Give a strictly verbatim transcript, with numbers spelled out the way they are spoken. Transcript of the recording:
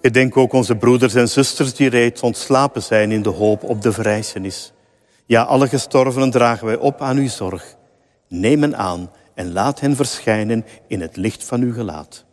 Gedenk ook onze broeders en zusters die reeds ontslapen zijn in de hoop op de verrijzenis. Ja, alle gestorvenen dragen wij op aan uw zorg. Neem hen aan en laat hen verschijnen in het licht van uw gelaat.